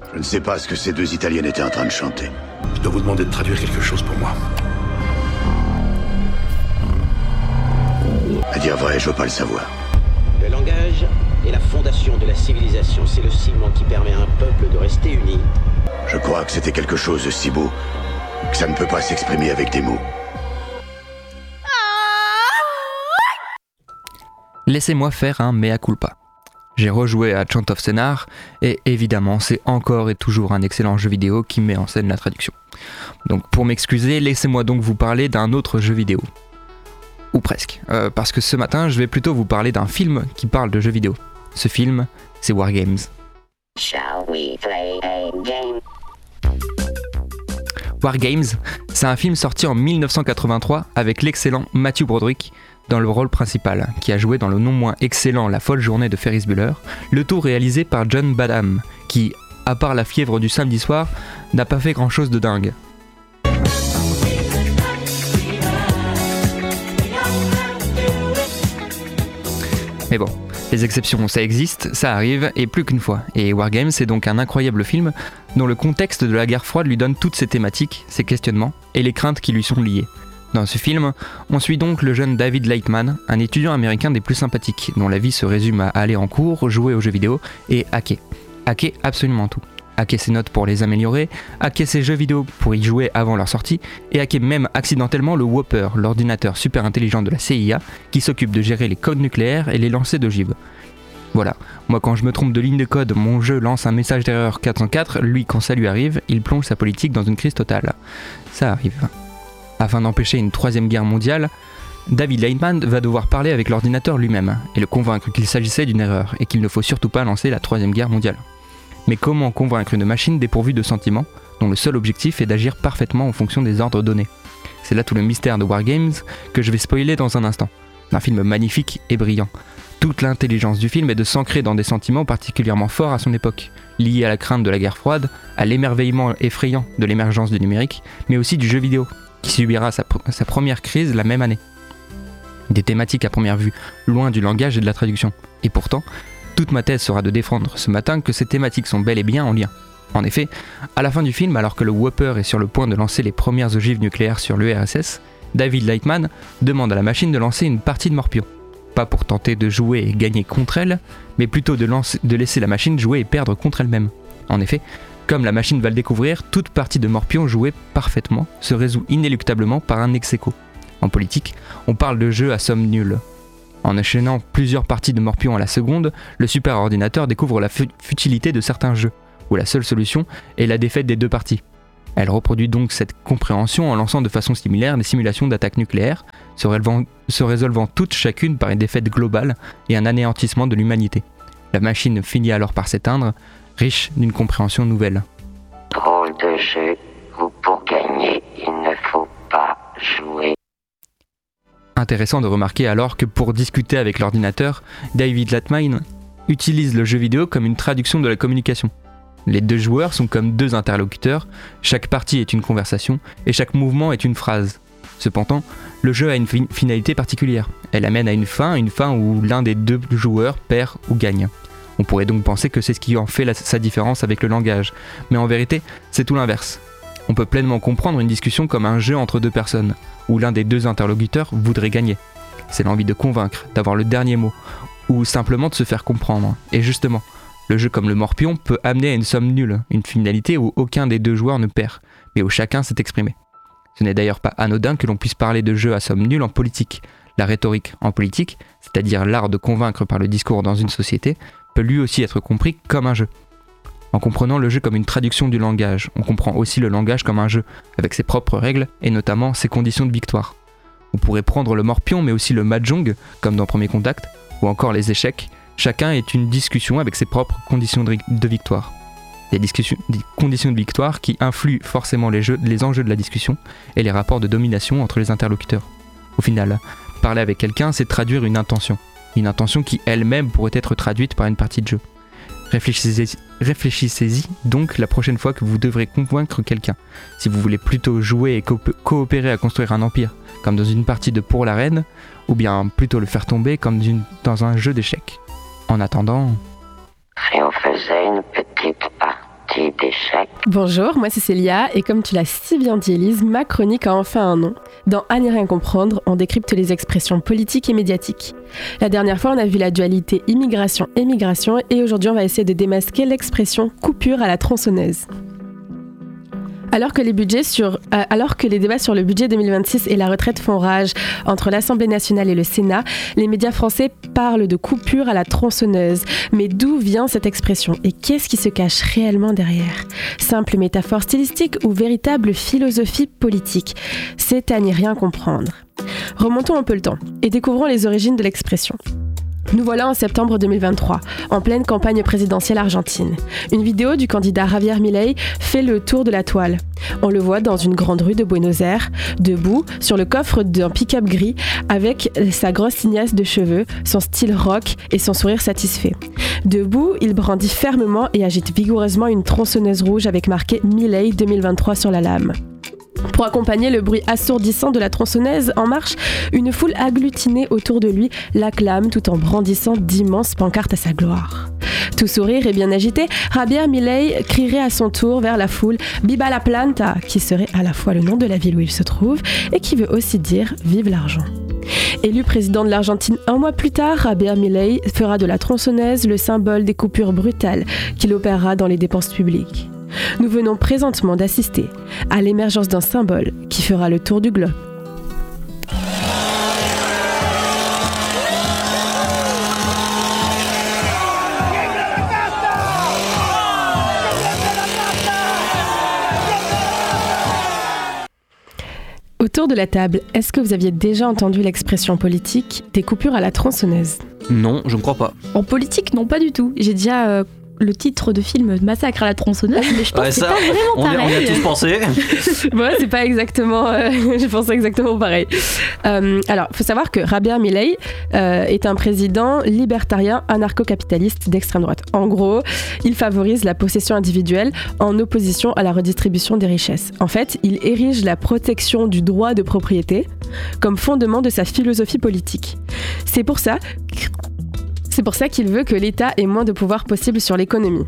Je ne sais pas ce que ces deux Italiennes étaient en train de chanter. Je dois vous demander de traduire quelque chose pour moi. À dire vrai, je veux pas le savoir. Le langage est la fondation de la civilisation. C'est le ciment qui permet à un peuple de rester uni. Je crois que c'était quelque chose de si beau que ça ne peut pas s'exprimer avec des mots. Laissez-moi faire un mea culpa. J'ai rejoué à Chant of Sennaar et évidemment c'est encore et toujours un excellent jeu vidéo qui met en scène la traduction. Donc pour m'excuser, laissez-moi donc vous parler d'un autre jeu vidéo. Ou presque, parce que ce matin je vais plutôt vous parler d'un film qui parle de jeux vidéo. Ce film, c'est War Games. Shall we play a game? War Games, c'est un film sorti en 1983 avec l'excellent Matthew Broderick dans le rôle principal, qui a joué dans le non moins excellent La folle journée de Ferris Bueller, le tout réalisé par John Badham, qui, à part la fièvre du samedi soir, n'a pas fait grand chose de dingue. Mais bon, les exceptions, ça existe, ça arrive, et plus qu'une fois. Et War Games, c'est donc un incroyable film dont le contexte de la guerre froide lui donne toutes ses thématiques, ses questionnements et les craintes qui lui sont liées. Dans ce film, on suit donc le jeune David Lightman, un étudiant américain des plus sympathiques, dont la vie se résume à aller en cours, jouer aux jeux vidéo et hacker. Hacker absolument tout. Hacker ses notes pour les améliorer, hacker ses jeux vidéo pour y jouer avant leur sortie, et hacker même accidentellement le Whopper, l'ordinateur super intelligent de la CIA, qui s'occupe de gérer les codes nucléaires et les lancers d'ogives. Voilà, moi quand je me trompe de ligne de code, mon jeu lance un message d'erreur 404, lui quand ça lui arrive, il plonge sa politique dans une crise totale. Ça arrive. Afin d'empêcher une troisième guerre mondiale, David Lightman va devoir parler avec l'ordinateur lui-même et le convaincre qu'il s'agissait d'une erreur et qu'il ne faut surtout pas lancer la troisième guerre mondiale. Mais comment convaincre une machine dépourvue de sentiments, dont le seul objectif est d'agir parfaitement en fonction des ordres donnés? C'est là tout le mystère de War Games que je vais spoiler dans un instant. Un film magnifique et brillant. Toute l'intelligence du film est de s'ancrer dans des sentiments particulièrement forts à son époque, liés à la crainte de la guerre froide, à l'émerveillement effrayant de l'émergence du numérique, mais aussi du jeu vidéo, qui subira sa première crise la même année. Des thématiques à première vue, loin du langage et de la traduction. Et pourtant, toute ma thèse sera de défendre ce matin que ces thématiques sont bel et bien en lien. En effet, à la fin du film, alors que le Whopper est sur le point de lancer les premières ogives nucléaires sur l'URSS, David Lightman demande à la machine de lancer une partie de Morpio. Pas pour tenter de jouer et gagner contre elle, mais plutôt de laisser la machine jouer et perdre contre elle-même. En effet, comme la machine va le découvrir, toute partie de Morpion jouée parfaitement se résout inéluctablement par un ex-aequo. En politique, on parle de jeu à somme nulle. En enchaînant plusieurs parties de Morpion à la seconde, le superordinateur découvre la futilité de certains jeux, où la seule solution est la défaite des deux parties. Elle reproduit donc cette compréhension en lançant de façon similaire des simulations d'attaques nucléaires, se résolvant toutes chacune par une défaite globale et un anéantissement de l'humanité. La machine finit alors par s'éteindre, riche d'une compréhension nouvelle. Drôle de jeu où pour gagner, il ne faut pas jouer. Intéressant de remarquer alors que pour discuter avec l'ordinateur, David Lightman utilise le jeu vidéo comme une traduction de la communication. Les deux joueurs sont comme deux interlocuteurs, chaque partie est une conversation et chaque mouvement est une phrase. Cependant, le jeu a une finalité particulière. Elle amène à une fin où l'un des deux joueurs perd ou gagne. On pourrait donc penser que c'est ce qui en fait sa différence avec le langage, mais en vérité, c'est tout l'inverse. On peut pleinement comprendre une discussion comme un jeu entre deux personnes, où l'un des deux interlocuteurs voudrait gagner. C'est l'envie de convaincre, d'avoir le dernier mot, ou simplement de se faire comprendre. Et justement, le jeu comme le Morpion peut amener à une somme nulle, une finalité où aucun des deux joueurs ne perd, mais où chacun s'est exprimé. Ce n'est d'ailleurs pas anodin que l'on puisse parler de jeu à somme nulle en politique. La rhétorique en politique, c'est-à-dire l'art de convaincre par le discours dans une société, peut lui aussi être compris comme un jeu. En comprenant le jeu comme une traduction du langage, on comprend aussi le langage comme un jeu, avec ses propres règles et notamment ses conditions de victoire. On pourrait prendre le Morpion mais aussi le Mahjong, comme dans Premier Contact, ou encore les échecs, chacun est une discussion avec ses propres conditions de victoire. Des conditions de victoire qui influent forcément les enjeux de la discussion et les rapports de domination entre les interlocuteurs. Au final, parler avec quelqu'un, c'est traduire une intention qui elle-même pourrait être traduite par une partie de jeu. Réfléchissez-y donc la prochaine fois que vous devrez convaincre quelqu'un, si vous voulez plutôt jouer et coopérer à construire un empire, comme dans une partie de Pour la Reine, ou bien plutôt le faire tomber comme dans un jeu d'échecs. En attendant... Si on faisait une petite partie d'échecs. Bonjour, moi c'est Célia et comme tu l'as si bien dit Élise, ma chronique a enfin un nom. Dans À n'y rien comprendre, on décrypte les expressions politiques et médiatiques. La dernière fois, on a vu la dualité immigration-émigration et aujourd'hui, on va essayer de démasquer l'expression coupure à la tronçonneuse. Alors que les débats sur le budget 2026 et la retraite font rage entre l'Assemblée nationale et le Sénat, les médias français parlent de coupure à la tronçonneuse. Mais d'où vient cette expression et qu'est-ce qui se cache réellement derrière ? Simple métaphore stylistique ou véritable philosophie politique ? C'est à n'y rien comprendre. Remontons un peu le temps et découvrons les origines de l'expression. Nous voilà en septembre 2023, en pleine campagne présidentielle argentine. Une vidéo du candidat Javier Milei fait le tour de la toile. On le voit dans une grande rue de Buenos Aires, debout sur le coffre d'un pick-up gris, avec sa grosse tignasse de cheveux, son style rock et son sourire satisfait. Debout, il brandit fermement et agite vigoureusement une tronçonneuse rouge avec marqué Milei 2023 sur la lame. Pour accompagner le bruit assourdissant de la tronçonneuse en marche, une foule agglutinée autour de lui l'acclame tout en brandissant d'immenses pancartes à sa gloire. Tout sourire et bien agité, Javier Milei crierait à son tour vers la foule « Viva la planta !» qui serait à la fois le nom de la ville où il se trouve et qui veut aussi dire « Vive l'argent !» Élu président de l'Argentine un mois plus tard, Javier Milei fera de la tronçonneuse le symbole des coupures brutales qu'il opérera dans les dépenses publiques. Nous venons présentement d'assister à l'émergence d'un symbole qui fera le tour du globe. Autour de la table, est-ce que vous aviez déjà entendu l'expression politique des coupures à la tronçonneuse ? Non, je ne crois pas. En politique, non, pas du tout. J'ai déjà le titre de film Massacre à la tronçonneuse, mais je pense que c'est pas vraiment pareil. On y a tous pensé. Moi, c'est pas exactement. Je pensais exactement pareil. Alors, il faut savoir que Javier Milei est un président libertarien anarcho-capitaliste d'extrême droite. En gros, il favorise la possession individuelle en opposition à la redistribution des richesses. En fait, il érige la protection du droit de propriété comme fondement de sa philosophie politique. C'est pour ça qu'il veut que l'État ait moins de pouvoir possible sur l'économie.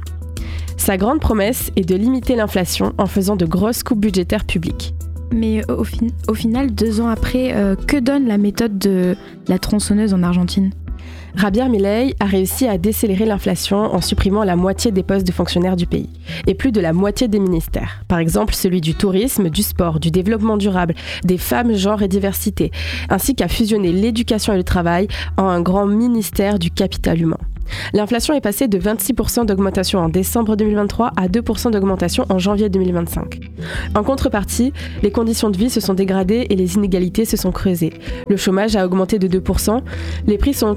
Sa grande promesse est de limiter l'inflation en faisant de grosses coupes budgétaires publiques. Mais au final, 2 ans après, que donne la méthode de la tronçonneuse en Argentine ? Javier Milei a réussi à décélérer l'inflation en supprimant la moitié des postes de fonctionnaires du pays et plus de la moitié des ministères. Par exemple, celui du tourisme, du sport, du développement durable, des femmes, genre et diversité, ainsi qu'à fusionner l'éducation et le travail en un grand ministère du capital humain. L'inflation est passée de 26% d'augmentation en décembre 2023 à 2% d'augmentation en janvier 2025. En contrepartie, les conditions de vie se sont dégradées et les inégalités se sont creusées. Le chômage a augmenté de 2%, les prix sont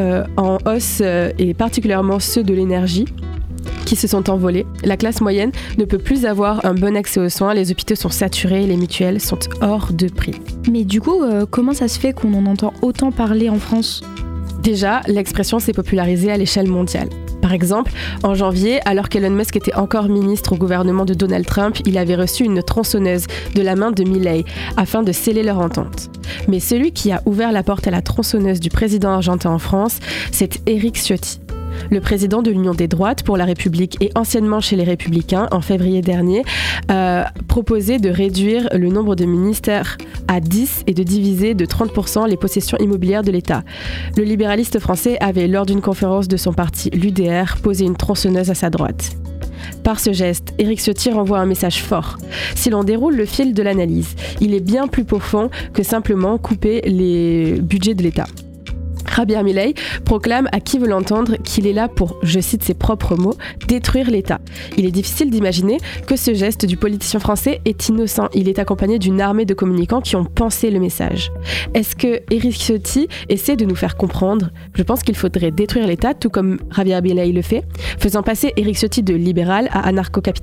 en hausse et particulièrement ceux de l'énergie qui se sont envolés. La classe moyenne ne peut plus avoir un bon accès aux soins, les hôpitaux sont saturés, les mutuelles sont hors de prix. Mais du coup, comment ça se fait qu'on en entend autant parler en France ? Déjà, l'expression s'est popularisée à l'échelle mondiale. Par exemple, en janvier, alors qu'Elon Musk était encore ministre au gouvernement de Donald Trump, il avait reçu une tronçonneuse de la main de Milei afin de sceller leur entente. Mais celui qui a ouvert la porte à la tronçonneuse du président argentin en France, c'est Éric Ciotti. Le président de l'Union des droites pour la République et anciennement chez les Républicains, en février dernier, proposait de réduire le nombre de ministères à 10 et de diviser de 30% les possessions immobilières de l'État. Le libéraliste français avait, lors d'une conférence de son parti, l'UDR, posé une tronçonneuse à sa droite. Par ce geste, Éric Ciotti renvoie un message fort. Si l'on déroule le fil de l'analyse, il est bien plus profond que simplement couper les budgets de l'État. Javier Milei proclame à qui veut l'entendre qu'il est là pour, je cite ses propres mots, détruire l'État. Il est difficile d'imaginer que ce geste du politicien français est innocent. Il est accompagné d'une armée de communicants qui ont pensé le message. Est-ce que Éric Ciotti essaie de nous faire comprendre ? Je pense qu'il faudrait détruire l'État, tout comme Javier Milei le fait, faisant passer Éric Ciotti de libéral à anarcho-capitaliste ?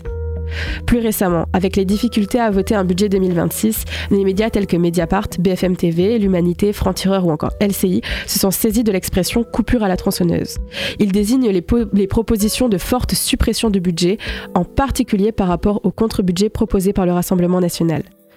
Plus récemment, avec les difficultés à voter un budget 2026, les médias tels que Mediapart, BFM TV, L'Humanité, Franc-Tireur ou encore LCI se sont saisis de l'expression « coupure à la tronçonneuse ». Ils désignent les propositions de forte suppression de budget, en particulier par rapport au contre-budget proposé par le Rassemblement national.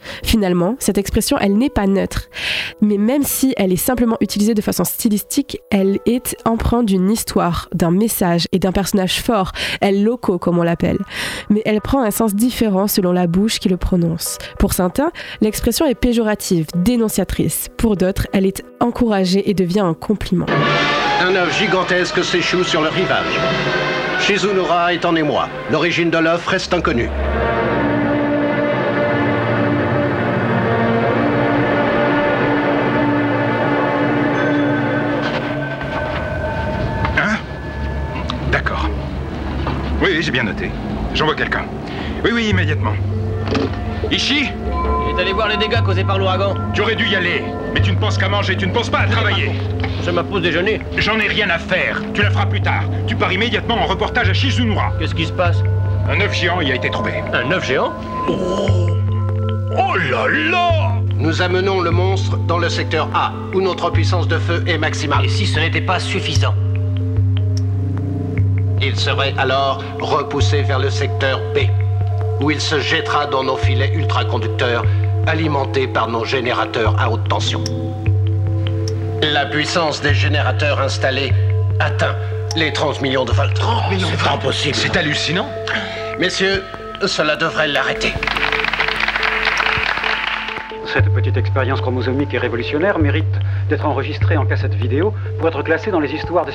Finalement, cette expression, elle n'est pas neutre. Mais même si elle est simplement utilisée de façon stylistique, elle est empreinte d'une histoire, d'un message et d'un personnage fort, El Loco comme on l'appelle. Mais elle prend un sens différent selon la bouche qui le prononce. Pour certains, l'expression est péjorative, dénonciatrice. Pour d'autres, elle est encouragée et devient un compliment. Un œuf gigantesque s'échoue sur le rivage. Shizunura est en émoi. L'origine de l'œuf reste inconnue. D'accord. Oui, j'ai bien noté. J'envoie quelqu'un. Oui, immédiatement. Ishii ? Il est allé voir les dégâts causés par l'ouragan. Tu aurais dû y aller. Mais tu ne penses qu'à manger, tu ne penses pas à travailler. C'est ma pause déjeuner. J'en ai rien à faire. Tu la feras plus tard. Tu pars immédiatement en reportage à Shizunura. Qu'est-ce qui se passe? Un œuf géant y a été trouvé. Un œuf géant? Oh là là! Nous amenons le monstre dans le secteur A, où notre puissance de feu est maximale. Et si ce n'était pas suffisant? Il serait alors repoussé vers le secteur B, où il se jettera dans nos filets ultraconducteurs, alimentés par nos générateurs à haute tension. La puissance des générateurs installés atteint les 30 millions de volts. 30 millions de volts? C'est impossible. C'est hallucinant. Messieurs, cela devrait l'arrêter. Cette petite expérience chromosomique et révolutionnaire mérite d'être enregistrée en cassette vidéo pour être classée dans les histoires de...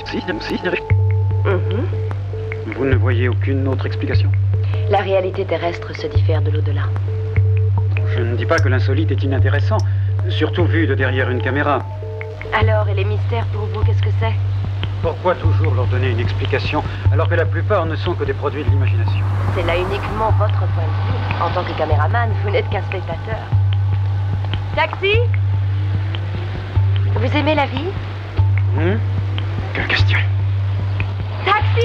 Vous ne voyez aucune autre explication? La réalité terrestre se diffère de l'au-delà. Je ne dis pas que l'insolite est inintéressant, surtout vu de derrière une caméra. Alors, et les mystères pour vous, qu'est-ce que c'est? Pourquoi toujours leur donner une explication alors que la plupart ne sont que des produits de l'imagination? C'est là uniquement votre point de vue. En tant que caméraman, vous n'êtes qu'un spectateur. Taxi? Vous aimez la vie? Quelle question? Taxi?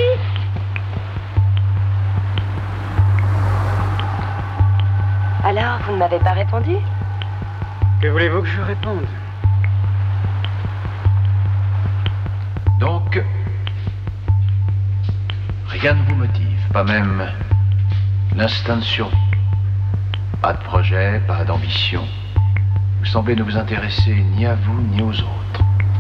Alors, vous ne m'avez pas répondu? Que voulez-vous que je réponde? Donc, rien ne vous motive, pas même l'instinct de survie. Pas de projet, pas d'ambition. Vous semblez ne vous intéresser ni à vous ni aux autres.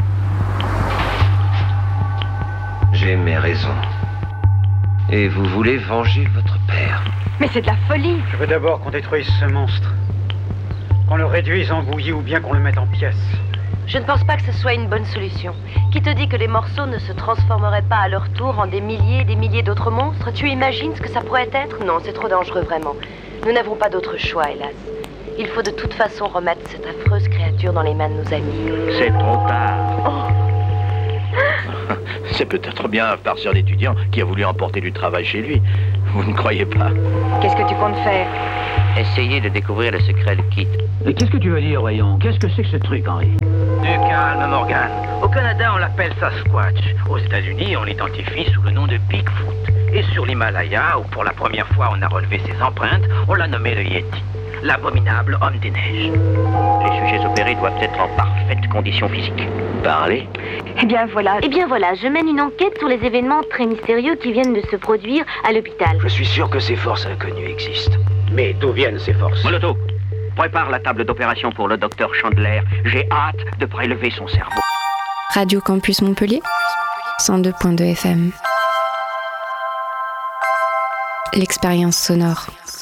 J'ai mes raisons. Et vous voulez venger votre père. Mais c'est de la folie! Je veux d'abord qu'on détruise ce monstre. Qu'on le réduise en bouillie ou bien qu'on le mette en pièces. Je ne pense pas que ce soit une bonne solution. Qui te dit que les morceaux ne se transformeraient pas à leur tour en des milliers d'autres monstres? Tu imagines ce que ça pourrait être? Non, c'est trop dangereux, vraiment. Nous n'avons pas d'autre choix, hélas. Il faut de toute façon remettre cette affreuse créature dans les mains de nos amis. C'est trop tard. C'est peut-être bien un farceur d'étudiant qui a voulu emporter du travail chez lui. Vous ne croyez pas? Qu'est-ce que tu comptes faire? Essayez de découvrir le secret de Kit. Mais qu'est-ce que tu veux dire, voyons? Qu'est-ce que c'est que ce truc, Henry? Du calme, Morgan. Au Canada, on l'appelle Sasquatch. Aux États-Unis, on l'identifie sous le nom de Bigfoot. Et sur l'Himalaya, où pour la première fois on a relevé ses empreintes, on l'a nommé le Yeti. L'abominable homme des neiges. Les sujets opérés doivent être en parfaite condition physique. Parlez. Eh bien voilà, je mène une enquête sur les événements très mystérieux qui viennent de se produire à l'hôpital. Je suis sûr que ces forces inconnues existent. Mais d'où viennent ces forces? Molotov, prépare la table d'opération pour le docteur Chandler. J'ai hâte de prélever son cerveau. Radio Campus Montpellier, 102.2 FM. L'expérience sonore.